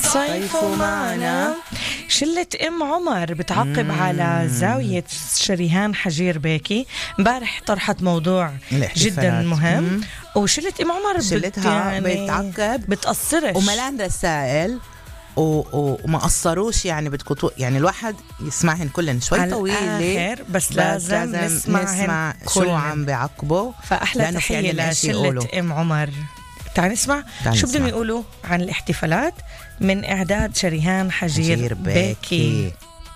صيفوا معنا. شلة أم عمر بتعقب على زاوية شريهان حجير بيكي. امبارح طرحت موضوع جدا مهم، وشلة أم عمر شلتها بتعقب بتقصرش وملان رسائل وما قصروش، يعني بدكم يعني الواحد يسمعهن كلن شوي طويلة، بس لازم نسمع شو عم بيعقبوا. فأحلى تحية لشلة أم عمر. تعال نسمع شو بدهم يقولوا عن الاحتفالات من إعداد شريهان حجير بيكي.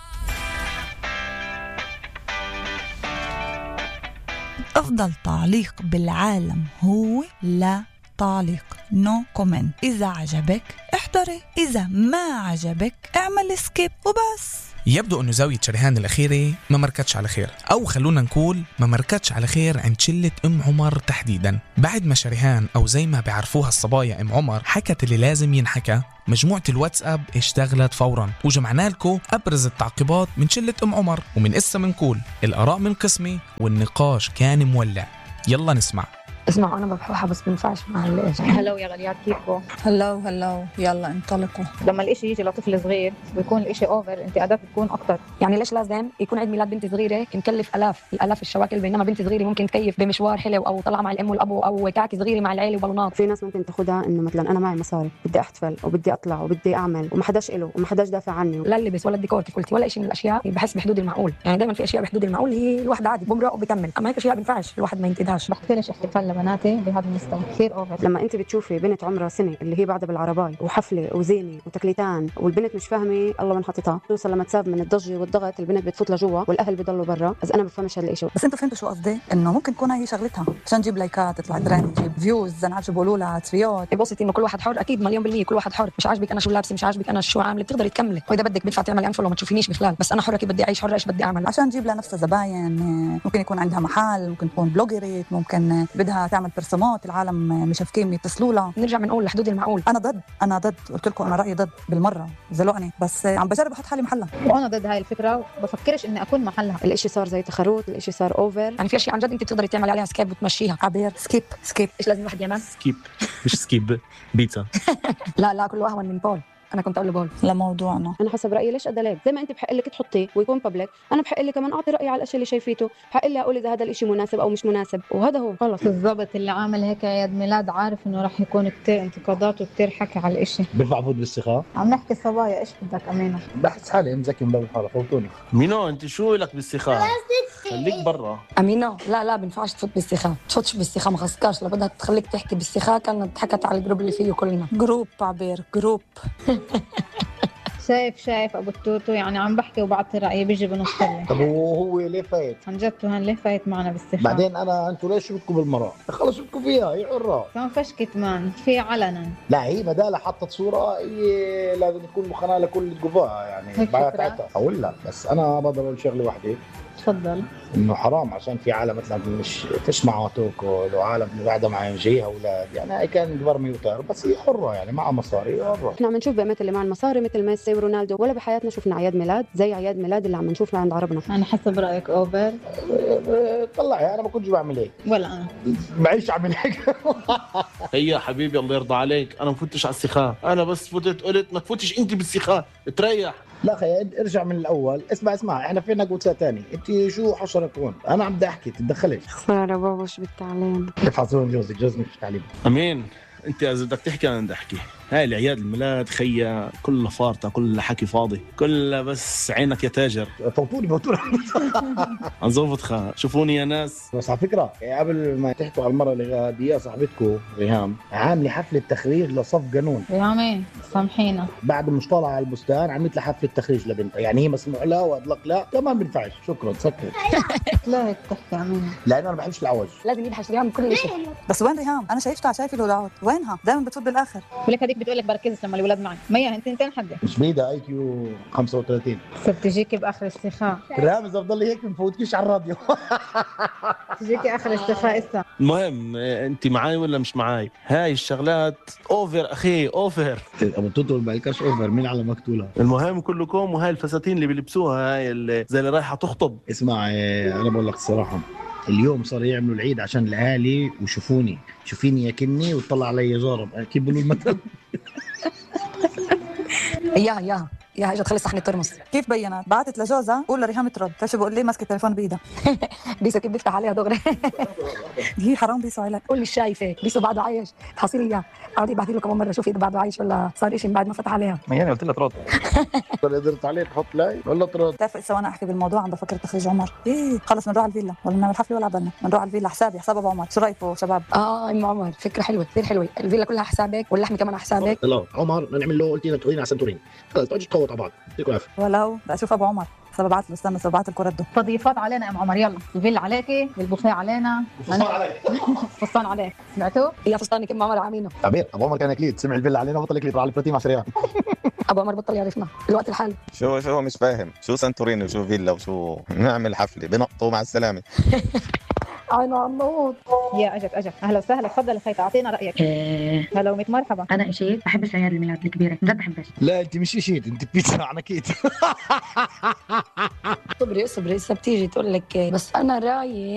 أفضل تعليق بالعالم هو لا تعليق، نو كومنت. إذا عجبك احضري، إذا ما عجبك اعمل سكيب وبس. يبدو أنه زاوية شريهان الأخيرة ما مركتش على خير، أو خلونا نقول ما مركتش على خير عند شلة أم عمر تحديدا. بعد ما شريهان أو زي ما بيعرفوها الصبايا أم عمر حكت اللي لازم ينحكى، مجموعة الواتساب اشتغلت فورا وجمعنا لكم أبرز التعقيبات من شلة أم عمر، ومن إسا منقول الآراء من قسمي والنقاش كان مولع. يلا نسمع. اسمعوا، أنا ببحوحة بس بنفعش مع الإيش. هلو يا غليات، كيفكم؟ هلو يلا انطلقوا. لما الإشي يجي لطفل صغير ويكون الإشي أوفر، انتقادات بتكون أكتر. يعني ليش لازم يكون عيد ميلاد بنت صغيرة مكلف الآلاف الشواكل، بينما بنت صغيرة ممكن تكيف بمشوار حلو أو طلع مع الأم والأبو أو كعكة صغيرة مع العيلة وبالونات. في ناس ممكن تاخدها إنه مثلا أنا معي مصاري، بدي أحتفل وبدي أطلع وبدي أعمل وما حداش إله وما حداش دافع عني، لا اللبس ولا الديكور كيف قلتي ولا شيء من الأشياء بحس بحدود المعقول. يعني دائما في أشياء بحدود المعقول هي الواحد عادي بمرق وبكمل، أما هيك أشياء بينفعش الواحد ما ينتدهاش. بحكيلش احتفال لبناتي بهذا المستوى كثير أوفر. لما أنت بتشوفي بنت عمرها سنة اللي هي بعدها بالعرباي وحفلة وزينة وتكليتان والبنت مش فاهمة الله من حطتها، توصل لما تساب من الضجة والضغط البنت بتفوت لجوا والأهل بيضلوا برا. بس أنا بفهمش هذا الشيء. بس أنتوا فهمتوا شو قصدي؟ إنه ممكن تكون هي شغلتها عشان تجيب لايكات، تطلع ترند، تجيب فيوز، زنعات بيقولوا لها عطريات. بوصتي إنه كل واحد حر، أكيد مليون بالمية كل واحد حر. مش عاجبك أنا شو لابسة، مش عاجبك أنا شو عاملة، بتقدري تكملي، وإذا بدك بدفع تعملي أنفولو وما تشوفينيش بخلال. بس أنا حرة كيف بدي أعيش، حرة إيش بدي أعمل عشان تجيب لنفسها زباين. ممكن يكون عندها محل، ممكن تكون بلوجريت، ممكن بدها تعمل برسومات العالم مشافكين يتصلوا لها. نرجع بنقول لحدود المعقول. أنا ضد قلت لكم أنا رأيي ضد بالمرة، زلقني، بس عم بجرب أحط حالي محلها. وأنا ضد هاي الفكرة وبفكرش إني أكون محلها. الإشي صار زي تخروت، الإشي صار أوفر. يعني في أشياء عن جد أنت بتقدري تعملي عليها سكيب وتمشيها. عبير سكيب إيش لازم الواحد يعمل؟ سكيب مش سكيب بيتزا. لا كله أهون من بول. أنا كنت أقول بول. لموضوعنا أنا حسب رأيي ليش أدلك زي ما أنت بحق لك تحطيه ويكون بابليك، أنا بحق لي كمان أعطي رأيي على الأشياء اللي شايفيته، بحق لي أقول إذا هذا الإشي مناسب أو مش مناسب، وهذا هو خلص. بالضبط، اللي عامل هيك عيد ميلاد عارف إنه راح يكون كتير انتقادات وكتير حكي على الإشي. برفع فوت بالسخاء. عم نحكي صبايا، إيش بدك أمينة؟ بحس حالي مزكي من باب الحارة، فوتوني. مينو أنت شو لك بالسخاء؟ خليك برا. أمينة لا بنفعش تفوت بالسخاء، تفوتش بالسخاء ما خصكاش، لو بدها تخليك تحكي بالسخاء كانت حكت على الجروب اللي فيه كلنا. جروب عبير جروب. شايف أبو التوتو، يعني عم بحكي وبعطي رأيي بيجي بنص كلمة. طب وهو ليه فايت؟ عن جد تهان ليه فايت معنا بالسخاء؟ بعدين أنتوا ليش بدكم بالمرأة؟ خلص بدكم فيها، هي حرة. كمان فش كتمان في علنا. لا هي بدالها حطت صورة، هي لازم تكون مخناة لكل جوفاها يعني بعتها. أقول لا بس أنا بقدر أقول شغلة واحدة. تفضل. انه حرام عشان في عالم مثلا مش تسمع وتاكل وعالم بعدها مع يجيها اولاد، يعني هي كان كبر ميوتر بس هي حره يعني معها مصاري حره. احنا عم نشوف بقى اللي مع المصاري مثل ميسي ورونالدو، ولا بحياتنا شفنا اعياد ميلاد زي اعياد ميلاد اللي عم نشوفنا عند عربنا. انا حسب رايك اوفر. طلعي انا ما كنتش بعمل هيك، ولا انا معيش اعمل هيك. هي حبيبي الله يرضى عليك، انا ما فتش على السخاء، انا بس فتت قلت ما تفوتش انت بالسخاء تريح. لا خي ارجع من الاول، اسمع احنا فينا قوتها تاني، انت شو حشرك هون؟ انا عم بدي احكي تتدخلش. خساره بابا شو بالتعليم. افحصون جوزك مش تعليم. امين انت اذا بدك تحكي انا بدي احكي. هاي العياد الميلاد خيا كلها فارطه، كلها حكي فاضي، كلها بس عينك يا تاجر. فوتوني عن زوفت خا شوفوني يا ناس. بس على فكره قبل ما تحكوا على المره اللي غاديه صاحبتكم ريهام عامله حفله تخريج لصف قانون. ريهامين سامحينا، بعد مش طالعه على البستان عملت لها حفله تخريج لبنتها، يعني هي مسموح لها واطلق لا كمان بينفعش. شكرا سكر. لا هيك تحكي امينه، لانه انا ما بحبش العوج. لازم يبحث ريهام كل شيء. بس وين ريهام؟ انا شايف الولاد وينها؟ دائما بتفوت بالاخر. ولك هذيك بتقول لك بركزش لما الولاد معك. ميا انت انتين حدك مش بيدها اي كيو 35 صرت تجيكي باخر السخاء. ريهام اذا بضل هيك بنفوتكيش على الراديو. تجيكي اخر السخاء اسا. المهم انت معاي ولا مش معاي؟ هاي الشغلات اوفر اخي اوفر. ابو توتو بالكاش اوفر مين على مقتولها. المهم كلكم وهاي الفساتين اللي بيلبسوها هاي اللي زي اللي رايحه تخطب. اسمع انا بقول لك الصراحه اليوم صار يعملوا العيد عشان الاهالي وشوفوني شوفيني يا كني وطلع علي جارب كيف بيقولوا المثل. اياها اجت خلص صحن الترمس. كيف بينت؟ بعتت لجوزها قول لريهام ترد. شو بقول لي ماسكه التليفون بايدها. بيسو كيف بيفتح عليها دغري. هي حرام بيسو عليك. قول لي شايفه بيسو بعده عايش، تحصيلي اياه. اقعدي ابعثي له كمان مره شوفي اذا بعده عايش ولا صار شيء بعد ما فتح عليها. ما يعني قلت لها ترد. قدرت عليك حط لاي ولا ترد. بتعرف سوا انا احكي بالموضوع عم بفكر تخرج عمر. ايه خلص بنروح على الفيلا ولا بنعمل حفله ولا عبالنا؟ بنروح على الفيلا حساب ابو عمر. شو رايكم شباب؟ ام عمر فكره حلوه كثير حلوه. الفيلا كلها حسابك واللحمه كمان حسابك. لا عمر بدنا نعمل له قلت لنا تاخذينا على سنتورين. خلص تقعدوا تقوطوا على بعض. يعطيكم العافيه. ولو بدي اشوف ابو عمر. ببعث له استنى ببعث لكم رده. تضييفات علينا ام عمر. يلا الفيلا عليكي، البوفيه علينا، فستان عليك. فستان عليك. سمعتوا؟ يا فستانك ام عمر عامينه. عبير ابو عمر كان اكيد سمع الفيلا علينا بطل يكلي على البروتين 10 ريال. ابو عمر بطل يعرفنا الوقت الحالي. شو مش فاهم شو سانتوريني وشو فيلا وشو نعمل حفله بنقطوا مع السلامه. عينه على النوط. يا اجت اهلا وسهلا. تفضل خيط اعطينا رايك. هلا وميت مرحبا. انا اشيد بحبش اعياد الميلاد الكبيره جد بحبش. لا انت مش شيء انت بيتزا عنكيت. صبري لسه بتيجي تقول لك بس انا رايي